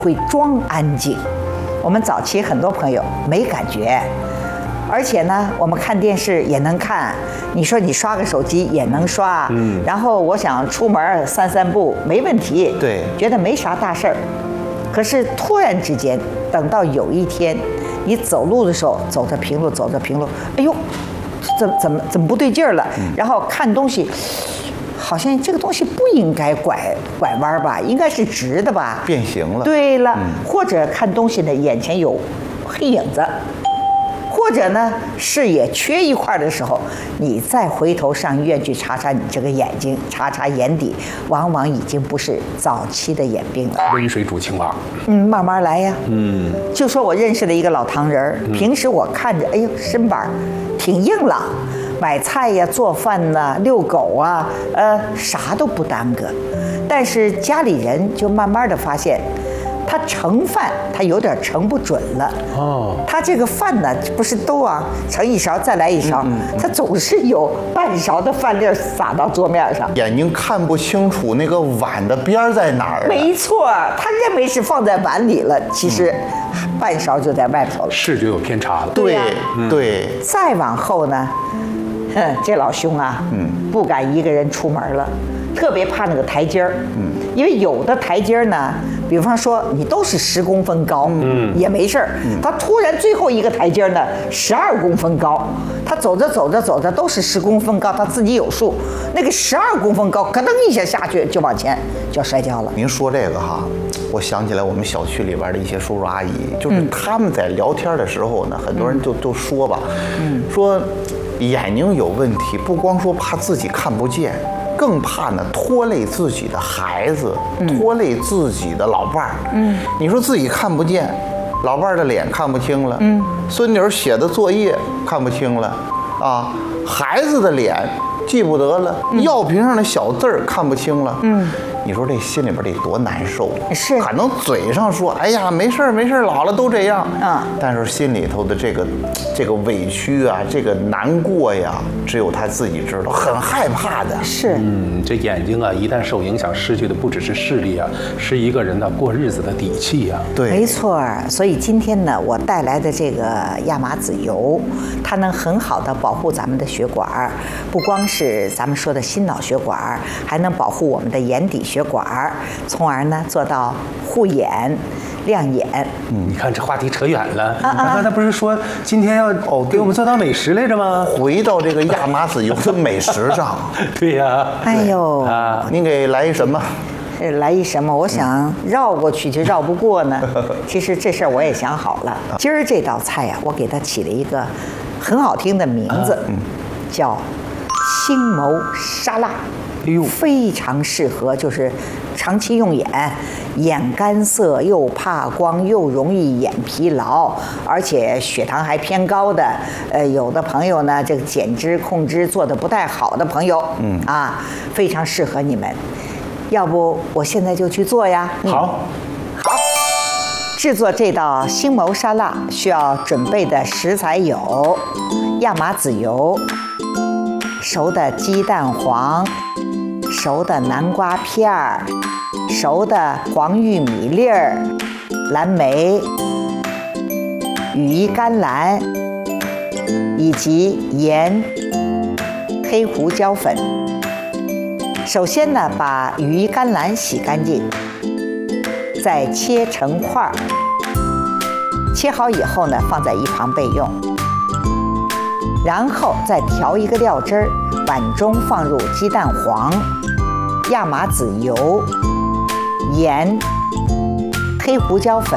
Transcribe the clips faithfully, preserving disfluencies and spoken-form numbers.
会装安静。我们早期很多朋友没感觉，而且呢，我们看电视也能看，你说你刷个手机也能刷，嗯，然后我想出门散散步没问题， 对， 觉得没啥大事儿。可是突然之间，等到有一天，你走路的时候，走着平路，走着平路，哎呦，怎么怎么怎么不对劲儿了？然后看东西。好像这个东西不应该拐拐弯吧，应该是直的吧？ 变形了。 对了，嗯、或者看东西呢，眼前有黑影子，或者呢视野缺一块的时候，你再回头上医院去查查你这个眼睛，查查眼底，往往已经不是早期的眼病了。 温水煮青蛙。 嗯，慢慢来呀。嗯，就说我认识的一个老唐人，嗯、平时我看着，哎呦，身板挺硬朗。买菜呀、做饭呐、遛狗啊，呃，啥都不耽搁。但是家里人就慢慢的发现，他盛饭他有点盛不准了。哦，他这个饭呢，不是都啊盛一勺再来一勺，嗯嗯、他总是有半勺的饭粒撒到桌面上， 眼睛看不清楚那个碗的边在哪儿。 没错，他认为是放在碗里了，其实半勺就在外头了， 视觉有偏差了。 对、 啊嗯、对。 再往后呢？哼，这老兄啊，嗯，不敢一个人出门了，特别怕那个台阶儿，嗯，因为有的台阶儿呢，比方说你都是十公分高，嗯，也没事儿，嗯，他突然最后一个台阶儿呢，十二公分高，他走着走着走着都是十公分高，他自己有数，那个十二公分高，咯噔一下下去就往前就要摔跤了。 您说这个哈，我想起来我们小区里边的一些叔叔阿姨，就是他们在聊天的时候呢，很多人就就说吧，嗯，说。眼睛有问题，不光说怕自己看不见，更怕呢拖累自己的孩子，嗯、拖累自己的老伴儿。嗯，你说自己看不见，老伴儿的脸看不清了，嗯，孙女写的作业看不清了，啊，孩子的脸记不得了，嗯、药瓶上的小字儿看不清了，嗯。你说这心里边得多难受啊！ 是， 可能嘴上说“哎呀，没事儿，没事儿，老了都这样”， 啊， 但是心里头的这个这个委屈啊，这个难过呀，只有他自己知道，很害怕的。 是， 嗯，这眼睛啊，一旦受影响，失去的不只是视力啊，是一个人的过日子的底气呀、啊。 对， 没错。所以今天呢，我带来的这个亚麻籽油，它能很好的保护咱们的血管，不光是咱们说的心脑血管，还能保护我们的眼底血管，从而呢做到护眼、亮眼。 嗯，你看这话题扯远了。啊啊！刚才不是说今天要哦给我们做道美食来着吗？ 回到这个亚麻籽油的美食上。 对呀、啊。 哎呦啊！您给来一什么？ 来一什么？我想绕过去就绕不过呢。其实这事儿我也想好了。今儿这道菜呀、啊，我给它起了一个很好听的名字，啊嗯、叫星谋沙拉。 哎呦， 非常适合就是长期用眼，眼干涩又怕光又容易眼疲劳，而且血糖还偏高的，呃，有的朋友呢，这个减脂控脂做得不太好的朋友，嗯啊，非常适合你们。要不我现在就去做呀？ 好， 好。制作这道星谋沙拉需要准备的食材有亚麻籽油、熟的鸡蛋黄、熟的南瓜片儿、熟的黄玉米粒儿、蓝莓、羽衣甘蓝，以及盐、黑胡椒粉。首先呢，把羽衣甘蓝洗干净，再切成块儿。切好以后呢，放在一旁备用。然后再调一个料汁儿，碗中放入鸡蛋黄、亚麻籽油、盐、黑胡椒粉，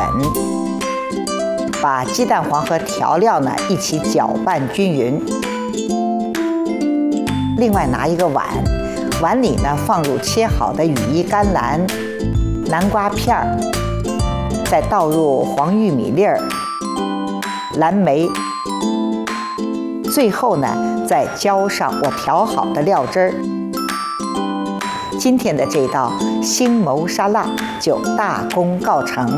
把鸡蛋黄和调料呢一起搅拌均匀。另外拿一个碗，碗里呢放入切好的羽衣甘蓝、南瓜片儿，再倒入黄玉米粒儿、蓝莓。最后呢，再浇上我调好的料汁儿。今天的这道星谋沙拉就大功告成。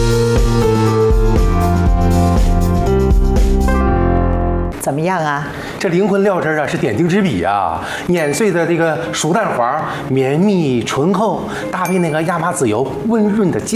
怎么样啊？ 这灵魂料汁啊是点睛之笔啊！碾碎的这个熟蛋黄绵密醇厚，搭配那个亚麻籽油温润的